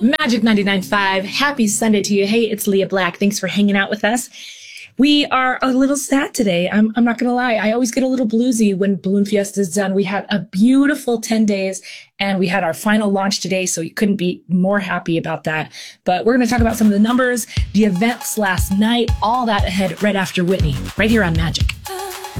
Magic 99.5. Happy Sunday to you. Hey, it's Leah Black. Thanks for hanging out with us. We are a little sad today. I'm not going to lie. I always get a little bluesy when Balloon Fiesta is done. We had a beautiful 10 days and we had our final launch today. So you couldn't be more happy about that. But we're going to talk about some of the numbers, the events last night, all that ahead right after Whitney, right here on Magic.